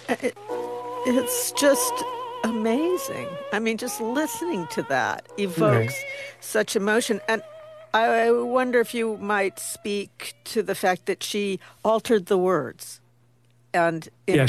It, it's just amazing. I mean, just listening to that Right. evokes such emotion. And I wonder if you might speak to the fact that she altered the words and Yes, in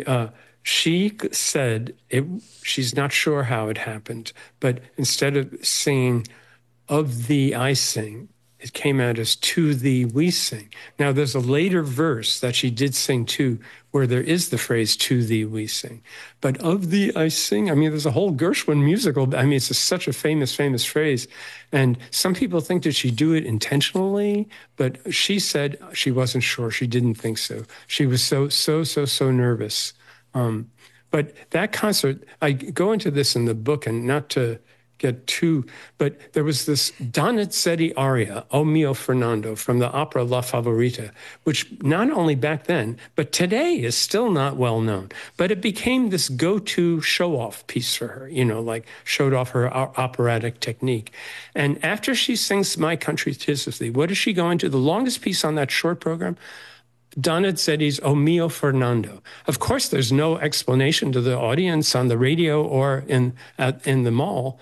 she said it. She's not sure how it happened, but instead of singing "of thee I sing," it came out as "to thee we sing." Now, there's a later verse that she did sing too, where there is the phrase "to thee we sing," but "of thee I sing." I mean, there's a whole Gershwin musical. I mean, such a famous phrase, and some people think that she do it intentionally, but she said she wasn't sure. She didn't think so. She was so nervous. Um, but that concert, I go into this in the book, and not to get too, but there was this Donizetti aria, O mio Fernando, from the opera La Favorita, which not only back then, but today is still not well known. But it became this go-to show-off piece for her, like showed off her operatic technique. And after she sings My Country 'Tis of Thee, what does she go into? The longest piece on that short program, Donizetti's O Mio Fernando. Of course, there's no explanation to the audience on the radio or in the mall,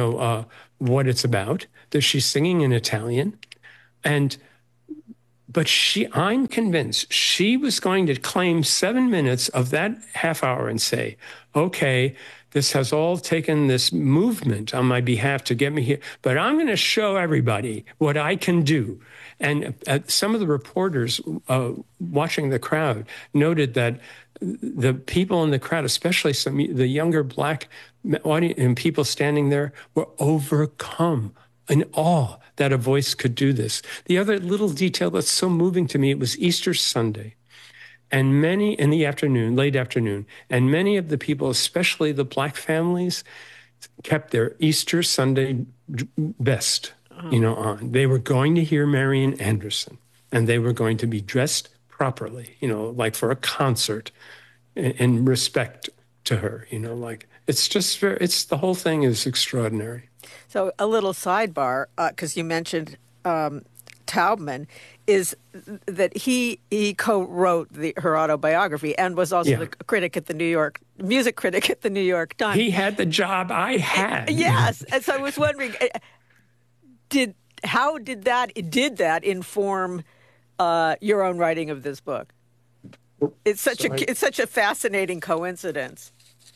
what it's about. That she's singing in Italian, and but I'm convinced she was going to claim 7 minutes of that half hour and say, okay, this has all taken this movement on my behalf to get me here, but I'm going to show everybody what I can do. And some of the reporters watching the crowd noted that the people in the crowd, especially the younger black audience and people standing there, were overcome in awe that a voice could do this. The other little detail that's so moving to me, it was Easter Sunday, and many in the afternoon, late afternoon, and many of the people, especially the black families, kept their Easter Sunday best, on. They were going to hear Marian Anderson, and they were going to be dressed properly, like for a concert in respect to her, like it's just it's the whole thing is extraordinary. so a little sidebar because you mentioned Taubman is that he co-wrote her autobiography and was also Yeah. the critic at the New York music critic at the New York Times. He had the job I had. Yes, and so I was wondering, did how did that inform your own writing of this book? So It's such a fascinating coincidence.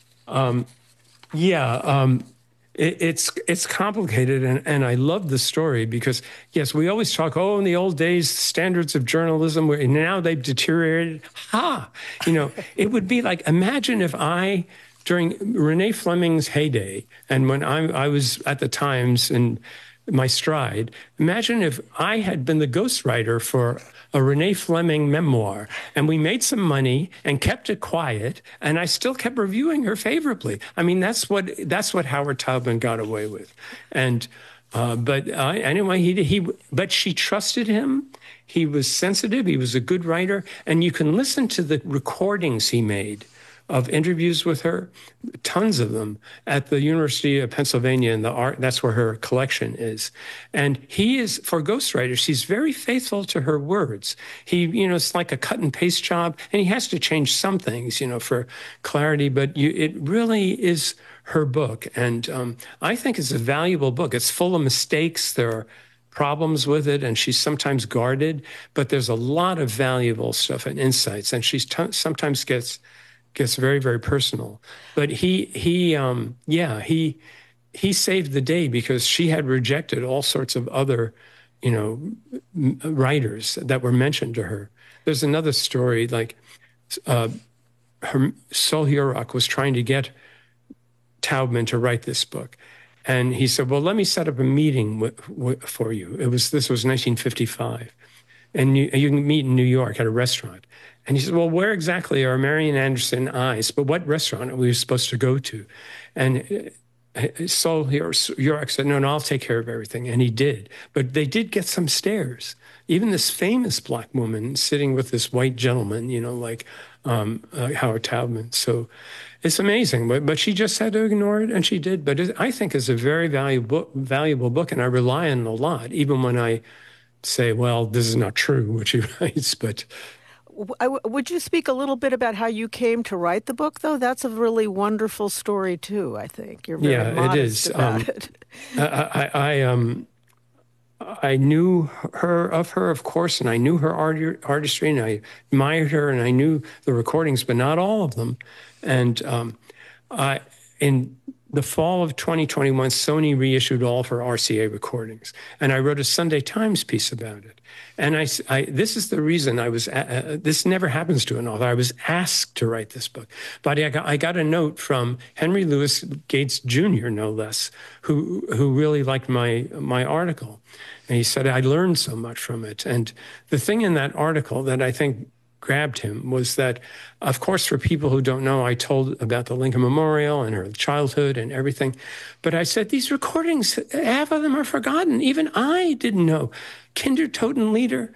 yeah, it's complicated, and I love the story because yes, we always talk. Oh, in the old days, standards of journalism were, and now they've deteriorated. Ha! It would be like imagine if I during Renee Fleming's heyday, and when I was at the Times and my stride. Imagine if I had been the ghostwriter for a Renee Fleming memoir and we made some money and kept it quiet and I still kept reviewing her favorably. I mean, that's what Howard Taubman got away with. And but anyway, but she trusted him. He was sensitive. He was a good writer. And you can listen to the recordings he made of interviews with her, tons of them at the University of Pennsylvania in the art. That's where her collection is. And he is, for ghostwriters, she's very faithful to her words. It's like a cut and paste job, and he has to change some things, for clarity, but it really is her book. And I think it's a valuable book. It's full of mistakes. There are problems with it, and she's sometimes guarded, but there's a lot of valuable stuff and insights. And she sometimes gets very, very personal. But he saved the day because she had rejected all sorts of other, writers that were mentioned to her. There's another story like her Sol Hurok was trying to get Taubman to write this book. And he said, well, let me set up a meeting for you. This was 1955. And you can meet in New York at a restaurant. And he said, well, where exactly are Marian Anderson eyes? But what restaurant are we supposed to go to? And Sol Hurok said, no, I'll take care of everything. And he did. But they did get some stares. Even this famous black woman sitting with this white gentleman, like Howard Taubman. So it's amazing. But she just had to ignore it, and she did. But I think it's a very valuable book, and I rely on it a lot, even when I say, well, this is not true, what she writes, but Would you speak a little bit about how you came to write the book, though? That's a really wonderful story, too, I think. You're very Yeah, it modest is. about it. I knew her, of course, and I knew her artistry, and I admired her, and I knew the recordings, but not all of them. And in the fall of 2021, Sony reissued all of her RCA recordings, and I wrote a Sunday Times piece about it. And this is the reason I was. This never happens to an author. I was asked to write this book, but I got a note from Henry Louis Gates Jr., no less, who really liked my article, and he said I learned so much from it. And the thing in that article that I think grabbed him was that, of course, for people who don't know, I told about the Lincoln Memorial and her childhood and everything. But I said, these recordings, half of them are forgotten. Even I didn't know. Kindertotenlieder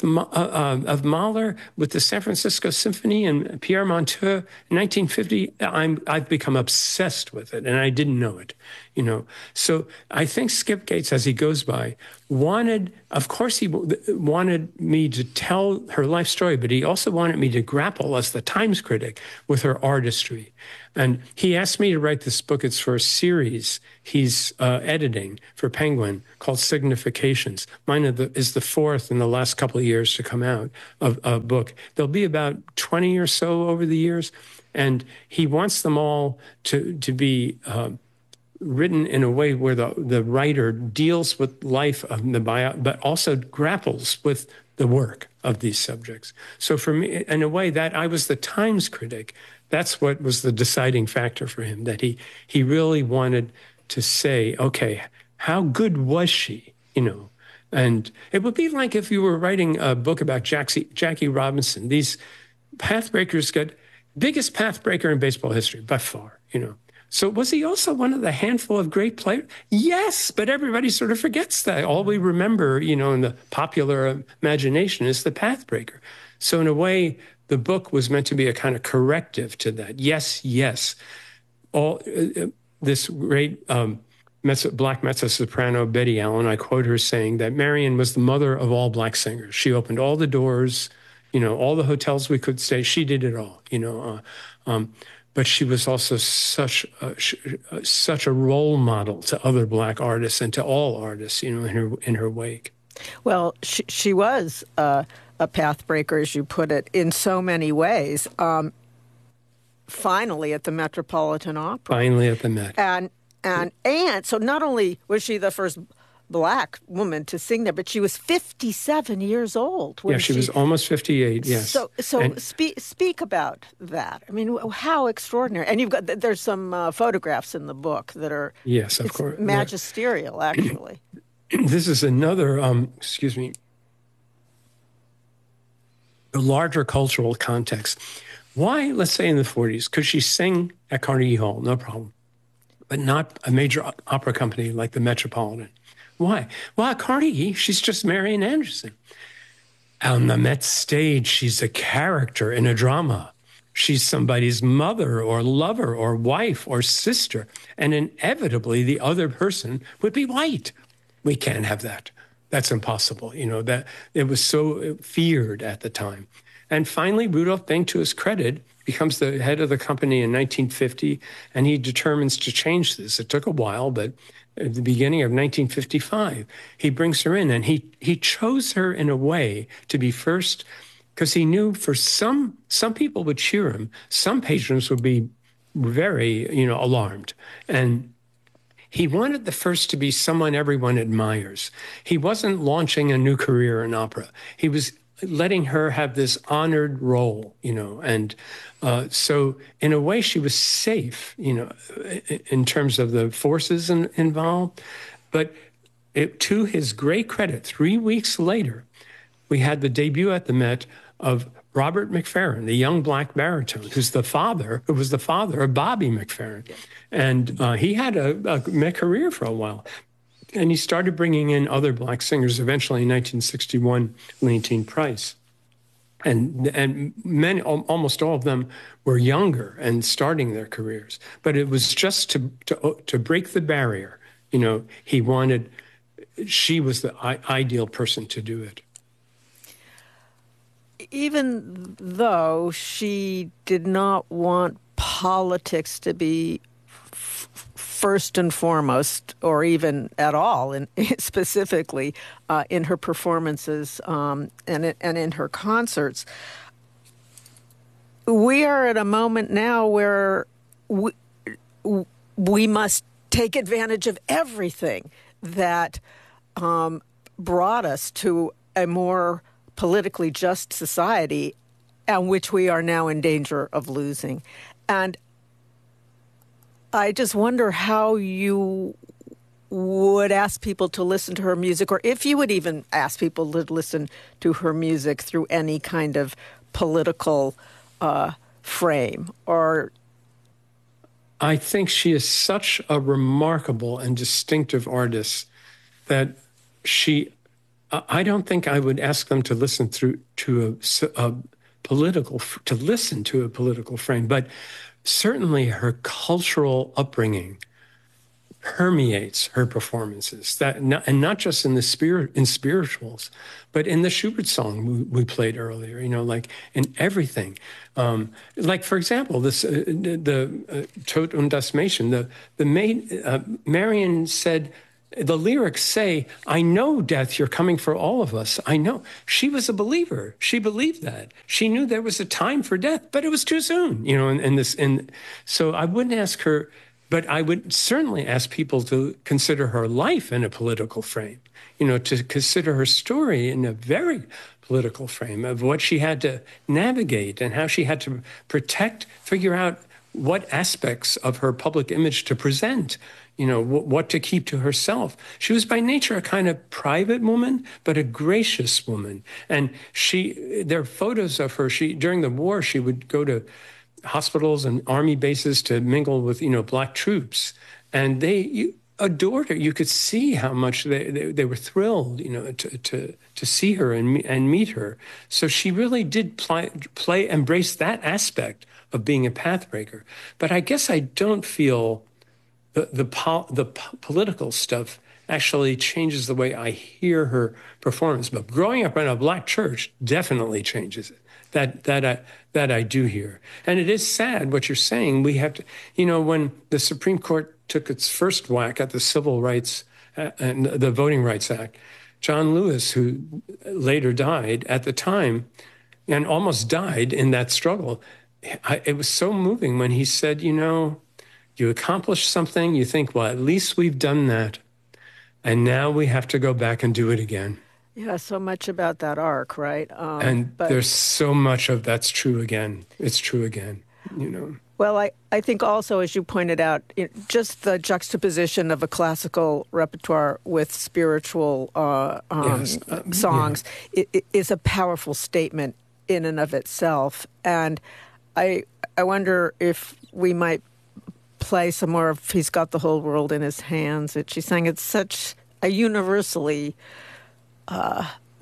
of Mahler with the San Francisco Symphony and Pierre Monteux in 1950. I've become obsessed with it, and I didn't know it. So I think Skip Gates, as he goes by, of course, he wanted me to tell her life story, but he also wanted me to grapple as the Times critic with her artistry. And he asked me to write this book. It's for a series he's editing for Penguin called Significations. Mine is the fourth in the last couple of years to come out of a book. There'll be about 20 or so over the years. And he wants them all to be written in a way where the writer deals with life of the bio, but also grapples with the work of these subjects. So for me, in a way, that I was the Times critic. That's what was the deciding factor for him, that he really wanted to say, okay, how good was she? And it would be like if you were writing a book about Jackie Robinson. These pathbreakers get biggest pathbreaker in baseball history by far, So was he also one of the handful of great players? Yes, but everybody sort of forgets that. All we remember, in the popular imagination is the pathbreaker. So in a way, the book was meant to be a kind of corrective to that. Yes. This great black mezzo-soprano, Betty Allen, I quote her saying that Marian was the mother of all black singers. She opened all the doors, all the hotels we could stay. She did it all, but she was also such a role model to other black artists and to all artists, in her wake. Well, she was a pathbreaker, as you put it, in so many ways. Finally, at the Metropolitan Opera. Finally, at the Met. And so not only was she the first black woman to sing there, but she was 57 years old. Yeah, she was almost 58. Yes. So speak about that. I mean, how extraordinary! And there's some photographs in the book that are of course magisterial, actually. This is another a larger cultural context. Why, let's say in the 40s, could she sing at Carnegie Hall? No problem. But not a major opera company like the Metropolitan. Why? Well, at Carnegie, she's just Marian Anderson. On the Met stage, she's a character in a drama. She's somebody's mother or lover or wife or sister. And inevitably, the other person would be white. We can't have that. That's impossible. That it was so feared at the time. And finally, Rudolph Bing, to his credit, becomes the head of the company in 1950, and he determines to change this. It took a while, but at the beginning of 1955, he brings her in, and he chose her in a way to be first, because he knew for some people would cheer him, some patrons would be very, alarmed. And he wanted the first to be someone everyone admires. He wasn't launching a new career in opera. He was letting her have this honored role, and so in a way she was safe, in terms of the forces involved. But to his great credit, 3 weeks later, we had the debut at the Met of Robert McFerrin, the young black baritone, who was the father of Bobby McFerrin. And he had a career for a while. And he started bringing in other black singers, eventually in 1961, Leontine Price. And many, almost all of them were younger and starting their careers. But it was just to break the barrier. She was the ideal person to do it. even though she did not want politics to be first and foremost, or even at all, specifically in her performances and in her concerts, we are at a moment now where we must take advantage of everything that brought us to a more politically just society, and which we are now in danger of losing. And I just wonder how you would ask people to listen to her music, or if you would even ask people to listen to her music through any kind of political frame. Or I think she is such a remarkable and distinctive artist that I don't think I would ask them to listen to a political frame, but certainly her cultural upbringing permeates her performances. And not just in spirituals, but in the Schubert song we played earlier. Like in everything. Like for example, the Tod und das Mädchen. Marian said. The lyrics say, "I know, death, you're coming for all of us. I know." She was a believer. She believed that. She knew there was a time for death, but it was too soon, and so I wouldn't ask her, but I would certainly ask people to consider her life in a political frame, to consider her story in a very political frame of what she had to navigate and how she had to figure out what aspects of her public image to present, what to keep to herself. She was by nature a kind of private woman, but a gracious woman. And there are photos of her. During the war, she would go to hospitals and army bases to mingle with, black troops. And they adored her. You could see how much they were thrilled, to see her and meet her. So she really did embrace that aspect of being a pathbreaker. But I guess I don't feel the political stuff actually changes the way I hear her performance. But growing up in a black church definitely changes it. That I do hear. And it is sad what you're saying. We have to, when the Supreme Court took its first whack at the Civil Rights and the Voting Rights Act, John Lewis, who later died at the time and almost died in that struggle, it was so moving when he said, you accomplish something, you think, well, at least we've done that. And now we have to go back and do it again. Yeah, so much about that arc, right? But there's so much of that's true again. It's true again, Well, I think also, as you pointed out, just the juxtaposition of a classical repertoire with spiritual songs is a powerful statement in and of itself. And I wonder if we might play some more of He's Got the Whole World in His Hands. She sang it such a universally